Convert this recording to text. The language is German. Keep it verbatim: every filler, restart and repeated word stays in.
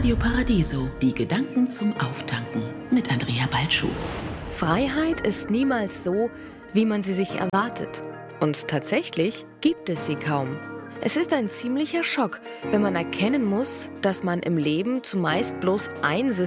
Radio Paradiso, die Gedanken zum Auftanken mit Andrea Balschuh. Freiheit ist niemals so, wie man sie sich erwartet. Und tatsächlich gibt es sie kaum. Es ist ein ziemlicher Schock, wenn man erkennen muss, dass man im Leben zumeist bloß ein System